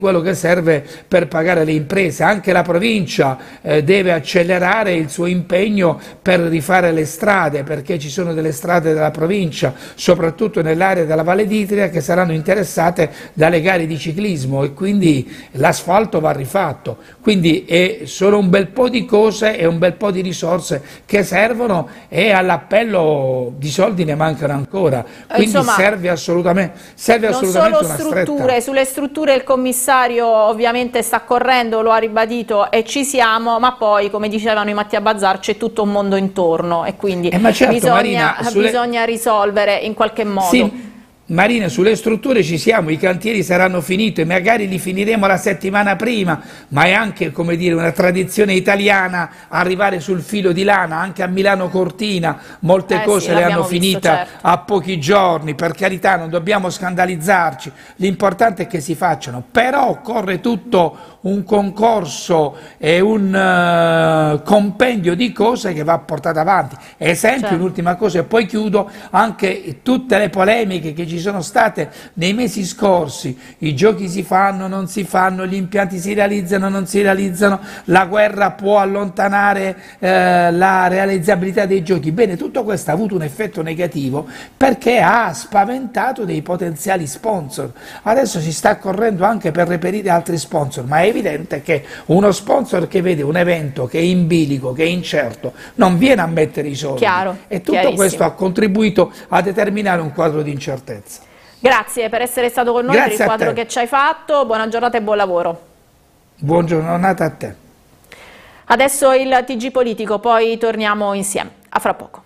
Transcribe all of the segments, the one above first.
quello che serve per pagare le imprese. Anche la provincia deve accelerare il suo impegno per rifare le strade, perché ci sono delle strade della provincia, soprattutto nell'area della Valle d'Itria, che saranno interessate dalle gare di ciclismo e quindi l'asfalto va rifatto. Quindi è solo un bel po' di cose e un bel po' di risorse che servono, e all'appello di soldi ne mancano ancora. Quindi insomma, serve assolutamente non solo una strutture, stretta. sulle strutture il commissario ovviamente sta correndo, lo ha ribadito e ci siamo, ma poi, come dicevano i Mattia Bazzar, c'è tutto un mondo intorno e quindi ma certo, Marina, bisogna risolvere in qualche modo. Sì. Marina, sulle strutture ci siamo, i cantieri saranno finiti, magari li finiremo la settimana prima, ma è anche, come dire, una tradizione italiana arrivare sul filo di lana. Anche a Milano Cortina molte cose sì, le hanno finite, certo, a pochi giorni, per carità, non dobbiamo scandalizzarci, l'importante è che si facciano, però occorre tutto un concorso e un compendio di cose che va portato avanti. Esempio, certo. un'ultima cosa e poi chiudo, anche tutte le polemiche che ci sono state nei mesi scorsi, i giochi si fanno, non si fanno, gli impianti si realizzano, non si realizzano, la guerra può allontanare la realizzabilità dei giochi. Bene, tutto questo ha avuto un effetto negativo perché ha spaventato dei potenziali sponsor. Adesso si sta correndo anche per reperire altri sponsor, ma è evidente che uno sponsor che vede un evento che è in bilico, che è incerto, non viene a mettere i soldi. Chiaro, e tutto questo ha contribuito a determinare un quadro di incertezza. Grazie per essere stato con noi, per il quadro che ci hai fatto, buona giornata e buon lavoro. Buona giornata a te. Adesso il TG Politico, poi torniamo insieme. A fra poco.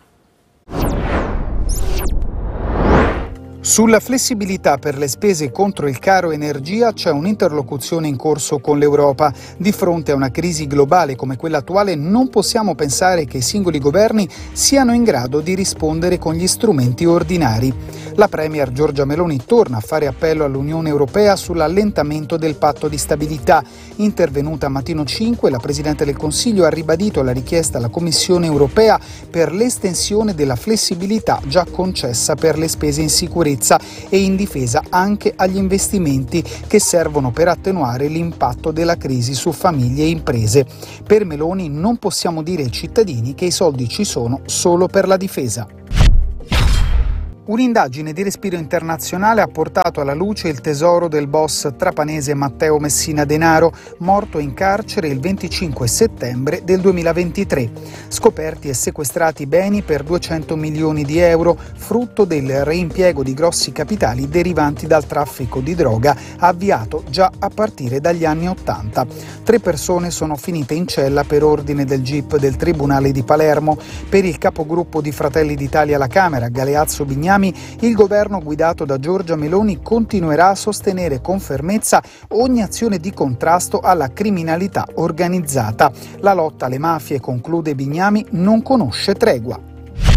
Sulla flessibilità per le spese contro il caro energia c'è un'interlocuzione in corso con l'Europa. Di fronte a una crisi globale come quella attuale non possiamo pensare che i singoli governi siano in grado di rispondere con gli strumenti ordinari. La Premier Giorgia Meloni torna a fare appello all'Unione Europea sull'allentamento del patto di stabilità. Intervenuta a Mattino 5, la Presidente del Consiglio ha ribadito la richiesta alla Commissione Europea per l'estensione della flessibilità già concessa per le spese in sicurezza e in difesa anche agli investimenti che servono per attenuare l'impatto della crisi su famiglie e imprese. Per Meloni non possiamo dire ai cittadini che i soldi ci sono solo per la difesa. Un'indagine di respiro internazionale ha portato alla luce il tesoro del boss trapanese Matteo Messina Denaro, morto in carcere il 25 settembre del 2023. Scoperti e sequestrati beni per 200 milioni di euro, frutto del reimpiego di grossi capitali derivanti dal traffico di droga avviato già a partire dagli anni '80. 3 persone sono finite in cella per ordine del GIP del Tribunale di Palermo. Per il capogruppo di Fratelli d'Italia alla Camera, Galeazzo Bignami, il governo guidato da Giorgia Meloni continuerà a sostenere con fermezza ogni azione di contrasto alla criminalità organizzata. La lotta alle mafie, conclude Bignami, non conosce tregua.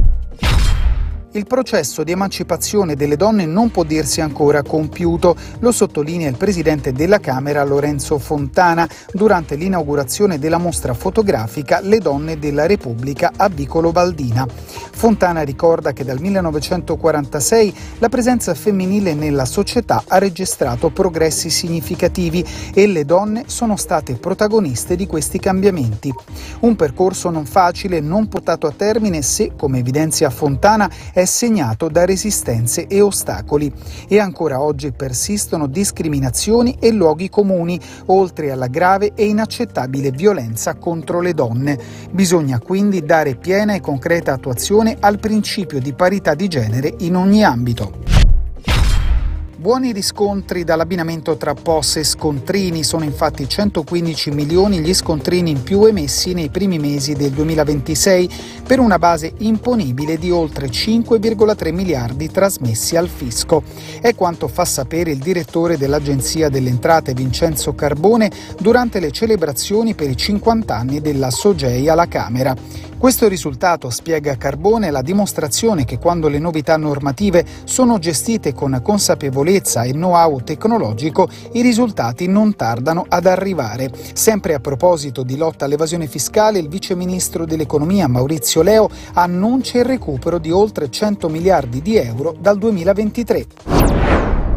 Il processo di emancipazione delle donne non può dirsi ancora compiuto, lo sottolinea il presidente della Camera Lorenzo Fontana durante l'inaugurazione della mostra fotografica Le donne della Repubblica a Vicolo Baldina. Fontana ricorda che dal 1946 la presenza femminile nella società ha registrato progressi significativi e le donne sono state protagoniste di questi cambiamenti. Un percorso non facile, non portato a termine se, come evidenzia Fontana, è segnato da resistenze e ostacoli e ancora oggi persistono discriminazioni e luoghi comuni, oltre alla grave e inaccettabile violenza contro le donne. Bisogna quindi dare piena e concreta attuazione al principio di parità di genere in ogni ambito. Buoni riscontri dall'abbinamento tra POS e scontrini, sono infatti 115 milioni gli scontrini in più emessi nei primi mesi del 2026 per una base imponibile di oltre 5,3 miliardi trasmessi al fisco. È quanto fa sapere il direttore dell'Agenzia delle Entrate Vincenzo Carbone durante le celebrazioni per i 50 anni della SOGEI alla Camera. Questo risultato, spiega Carbone, è la dimostrazione che quando le novità normative sono gestite con consapevolezza e know-how tecnologico, i risultati non tardano ad arrivare. Sempre a proposito di lotta all'evasione fiscale, il vice ministro dell'economia Maurizio Leo annuncia il recupero di oltre 100 miliardi di euro dal 2023.